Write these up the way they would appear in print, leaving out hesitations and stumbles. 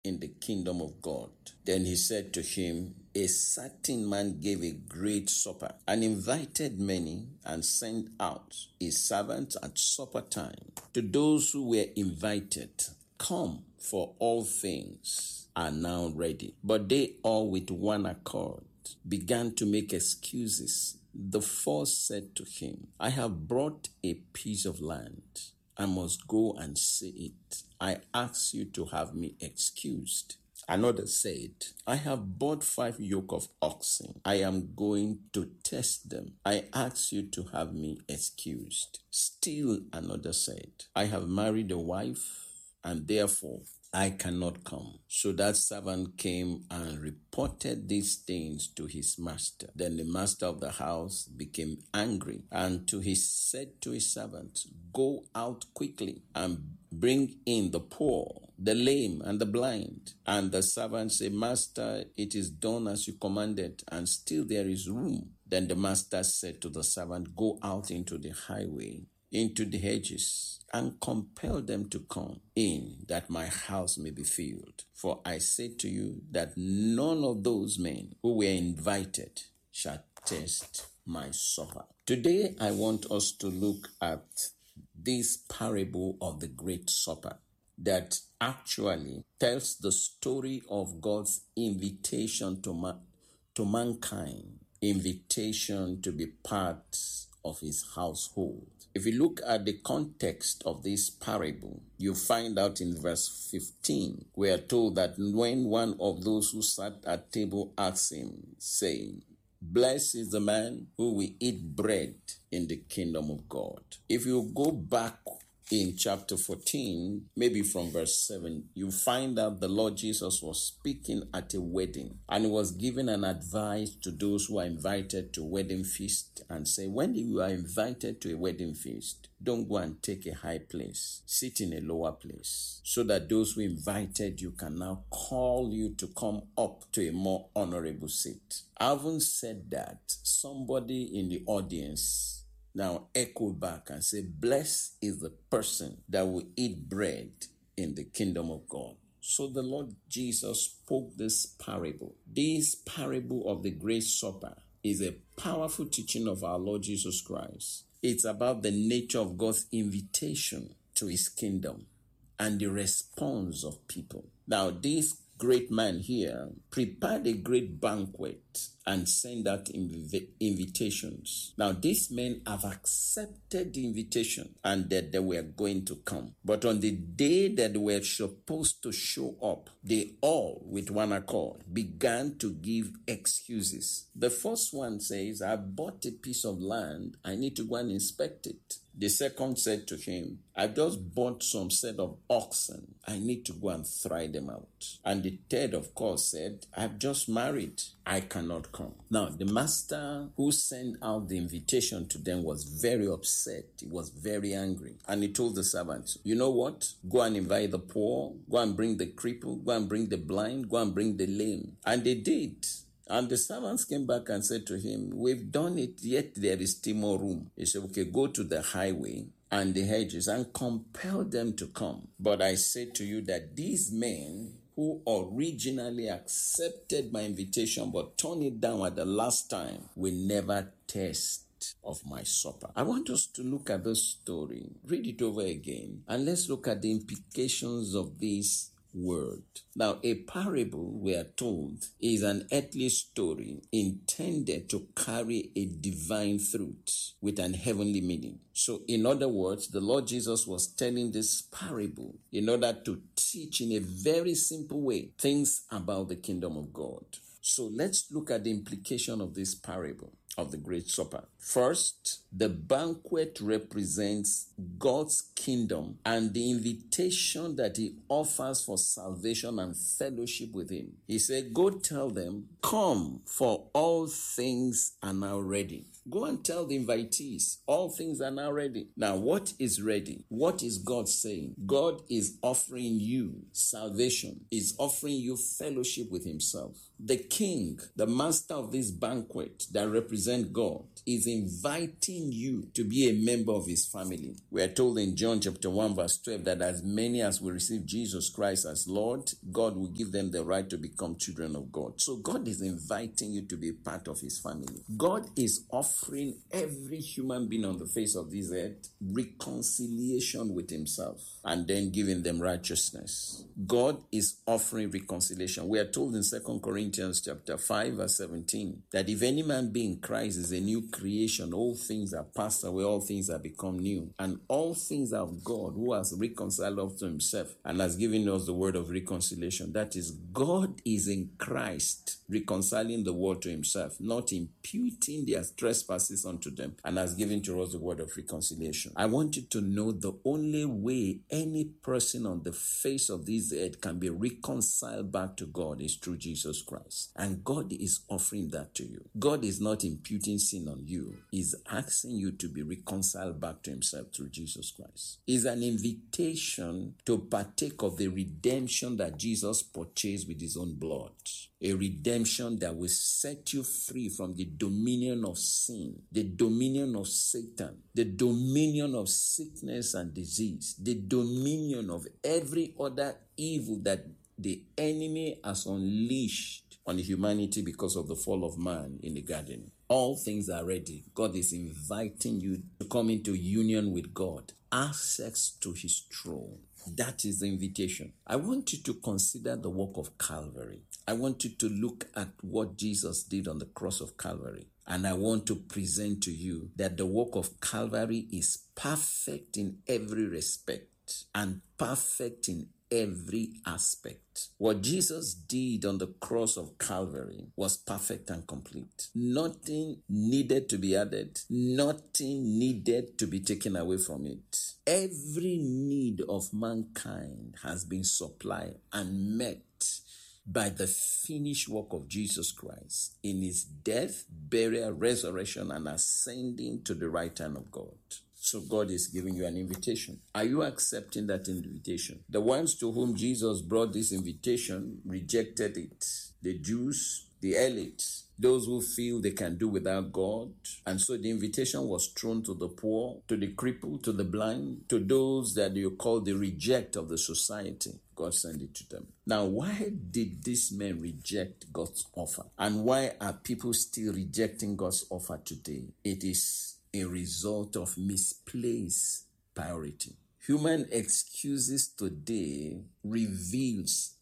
in the kingdom of God. Then he said to him, a certain man gave a great supper and invited many and sent out his servants at supper time to those who were invited, come, for all things are now ready. But they all with one accord began to make excuses. The first said to him, I have brought a piece of land. I must go and see it. I ask you to have me excused. Another said, I have bought 5 yoke of oxen. I am going to test them. I ask you to have me excused. Still another said, I have married a wife, and therefore I cannot come. So that servant came and reported these things to his master. Then the master of the house became angry and said to his servant, go out quickly and bring in the poor, the lame, and the blind. And the servant said, Master, it is done as you commanded, and still there is room. Then the master said to the servant, go out into the highway, into the hedges, and compel them to come in, that my house may be filled. For I say to you that none of those men who were invited shall taste my supper. Today I want us to look at this parable of the Great Supper that actually tells the story of God's invitation to mankind, invitation to be part of his household. If you look at the context of this parable, you find out in verse 15, we are told that when one of those who sat at table asked him, saying, blessed is the man who will eat bread in the kingdom of God. If you go back in chapter 14, maybe from verse 7, you find out the Lord Jesus was speaking at a wedding, and he was giving an advice to those who are invited to a wedding feast, and say, when you are invited to a wedding feast, don't go and take a high place. Sit in a lower place, so that those who invited you can now call you to come up to a more honorable seat. Having said that, somebody in the audience now echo back and say, blessed is the person that will eat bread in the kingdom of God. So the Lord Jesus spoke this parable. This parable of the Great Supper is a powerful teaching of our Lord Jesus Christ. It's about the nature of God's invitation to his kingdom and the response of people. Now, this great man here prepared a great banquet and sent out invitations. Now, these men have accepted the invitation and that they were going to come. But on the day that they were supposed to show up, they all, with one accord, began to give excuses. The first one says, I bought a piece of land. I need to go and inspect it. The second said to him, I just bought some set of oxen. I need to go and try them out. And the third, of course, said, I've just married. I cannot come. Now, the master who sent out the invitation to them was very upset. He was very angry. And he told the servants, you know what? Go and invite the poor. Go and bring the crippled. Go and bring the blind. Go and bring the lame. And they did. And the servants came back and said to him, we've done it, yet there is still more room. He said, okay, go to the highway and the hedges and compel them to come. But I say to you that these men who originally accepted my invitation but turned it down at the last time will never taste of my supper. I want us to look at this story, read it over again, and let's look at the implications of this word. Now, a parable, we are told, is an earthly story intended to carry a divine truth with an heavenly meaning. So, in other words, the Lord Jesus was telling this parable in order to teach in a very simple way things about the kingdom of God. So, let's look at the implication of this parable of the Great Supper. First, the banquet represents God's kingdom and the invitation that he offers for salvation and fellowship with him. He said, go tell them, come, for all things are now ready. Go and tell the invitees, all things are now ready. Now, what is ready? What is God saying? God is offering you salvation, is offering you fellowship with himself. The king, the master of this banquet that represents represent God, is inviting you to be a member of his family. We are told in John chapter 1 verse 12 that as many as will receive Jesus Christ as Lord, God will give them the right to become children of God. So God is inviting you to be part of his family. God is offering every human being on the face of this earth reconciliation with himself and then giving them righteousness. God is offering reconciliation. We are told in 2 Corinthians chapter 5 verse 17 that if any man be in Christ is a new creation, all things are passed away, all things are become new, and all things are of God who has reconciled us to himself and has given us the word of reconciliation. That is, God is in Christ reconciling the world to himself, not imputing their trespasses unto them, and has given to us the word of reconciliation. I want you to know the only way any person on the face of this earth can be reconciled back to God is through Jesus Christ. And God is offering that to you. God is not imputing sin on you. He's asking you to be reconciled back to himself through Jesus Christ. It's an invitation to partake of the redemption that Jesus purchased with his own blood. A redemption that will set you free from the dominion of sin, the dominion of Satan, the dominion of sickness and disease, the dominion of every other evil that the enemy has unleashed on humanity because of the fall of man in the garden. All things are ready. God is inviting you to come into union with God, access to his throne. That is the invitation. I want you to consider the work of Calvary. I want you to look at what Jesus did on the cross of Calvary. And I want to present to you that the work of Calvary is perfect in every respect and perfect in every aspect. What Jesus did on the cross of Calvary was perfect and complete. Nothing needed to be added. Nothing needed to be taken away from it. Every need of mankind has been supplied and met by the finished work of Jesus Christ in his death, burial, resurrection, and ascending to the right hand of God. So God is giving you an invitation. Are you accepting that invitation? The ones to whom Jesus brought this invitation rejected it. The Jews, the elites, those who feel they can do without God. And so the invitation was thrown to the poor, to the crippled, to the blind, to those that you call the reject of the society. God sent it to them. Now, why did these men reject God's offer? And why are people still rejecting God's offer today? It is a result of misplaced priority. Human excuses today reveals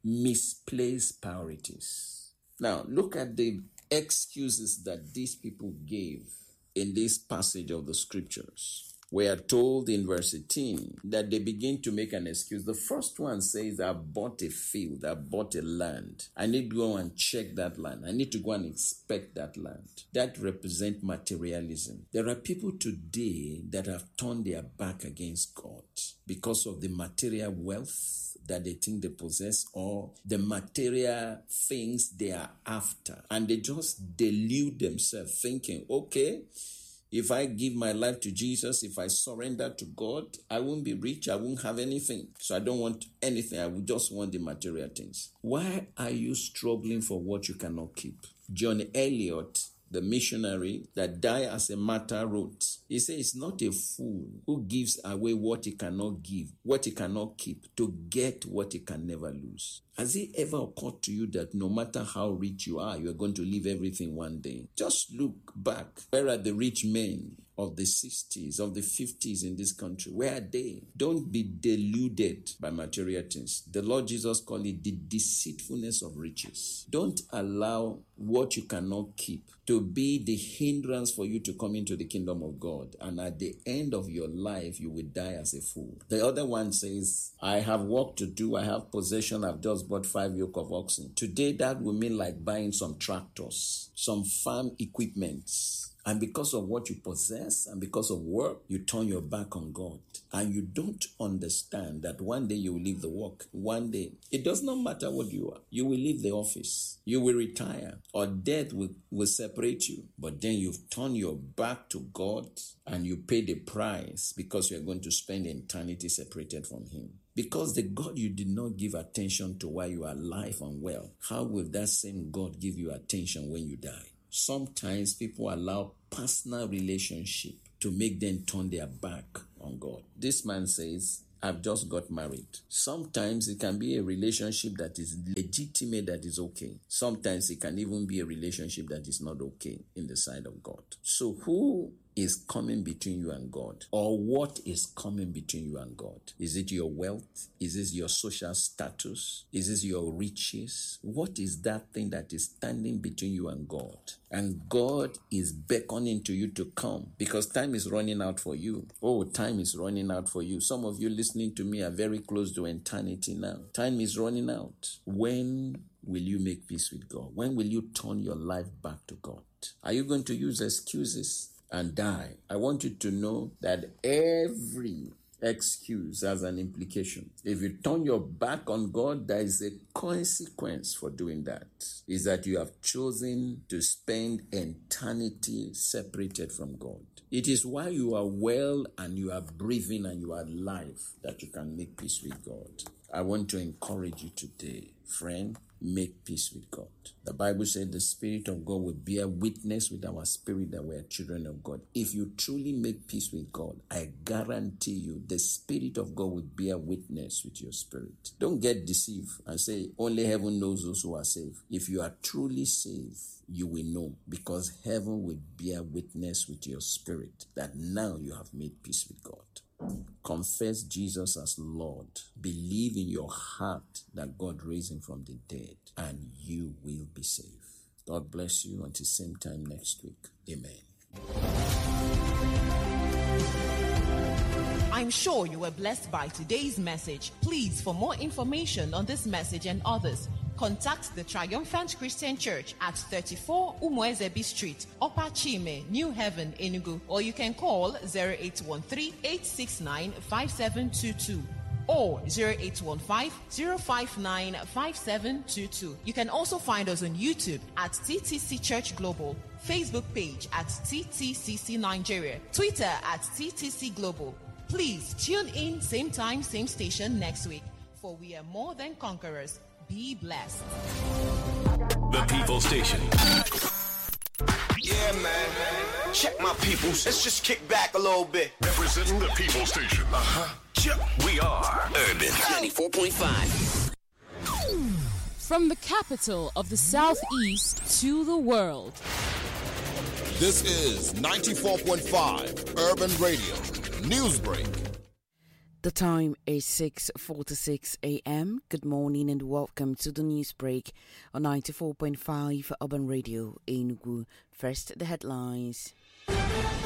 misplaced priorities. Now, look at the excuses that these people gave in this passage of the scriptures. We are told in verse 18 that they begin to make an excuse. The first one says, I bought a field, I bought a land. I need to go and check that land. I need to go and inspect that land. That represents materialism. There are people today that have turned their back against God because of the material wealth that they think they possess or the material things they are after. And they just delude themselves thinking, okay, if I give my life to Jesus, if I surrender to God, I won't be rich, I won't have anything. So I don't want anything, I would just want the material things. Why are you struggling for what you cannot keep? John Eliot, the missionary that died as a martyr, wrote, he says, it's not a fool who gives away what he cannot give, what he cannot keep, to get what he can never lose. Has it ever occurred to you that no matter how rich you are, you are going to leave everything one day? Just look back. Where are the rich men of the 60s, of the 50s in this country? Where are they? Don't be deluded by material things. The Lord Jesus called it the deceitfulness of riches. Don't allow what you cannot keep to be the hindrance for you to come into the kingdom of God. And at the end of your life, you will die as a fool. The other one says, I have work to do. I have possession. I've just bought 5 yoke of oxen. Today, that will mean like buying some tractors, some farm equipment. And because of what you possess and because of work, you turn your back on God. And you don't understand that one day you will leave the work. One day, it does not matter what you are. You will leave the office. You will retire. Or death will separate you. But then you've turned your back to God and you pay the price because you are going to spend eternity separated from Him. Because the God you did not give attention to while you are alive and well, how will that same God give you attention when you die? Sometimes people allow personal relationship to make them turn their back on God. This man says, I've just got married. Sometimes it can be a relationship that is legitimate, that is okay. Sometimes it can even be a relationship that is not okay in the sight of God. So who is coming between you and God? Or what is coming between you and God? Is it your wealth? Is this your social status? Is this your riches? What is that thing that is standing between you and God? And God is beckoning to you to come because time is running out for you. Oh, time is running out for you. Some of you listening to me are very close to eternity now. Time is running out. When will you make peace with God? When will you turn your life back to God? Are you going to use excuses and die? I want you to know that every excuse has an implication. If you turn your back on God, there is a consequence for doing that. Is that you have chosen to spend eternity separated from God. It is while you are well and you are breathing and you are alive that you can make peace with God. I want to encourage you today, friend, make peace with God. The Bible said the Spirit of God will bear witness with our spirit that we are children of God. If you truly make peace with God, I guarantee you the Spirit of God will bear witness with your spirit. Don't get deceived and say only heaven knows those who are saved. If you are truly saved, you will know because heaven will bear witness with your spirit that now you have made peace with God. Confess Jesus as Lord. Believe in your heart that God raised him from the dead and you will be saved. God bless you until same time next week. Amen. I'm sure you were blessed by today's message. Please, for more information on this message and others, contact the Triumphant Christian Church at 34 Umuezebi Street, Upper Chime, New Haven, Enugu, or you can call 0813-869-5722 or 0815-059-5722. You can also find us on YouTube at TTC Church Global, Facebook page at TTCC Nigeria, Twitter at TTC Global. Please tune in same time, same station next week, for we are more than conquerors. Be blessed. The People Station. Yeah, man. Check my peoples. Let's just kick back a little bit. Representing the People Station. We are Urban 94.5. From the capital of the Southeast to the world. This is 94.5 Urban Radio. Newsbreak. The time is 6:46 a.m. Good morning and welcome to the news break on 94.5 Urban Radio Enugu. First, the headlines.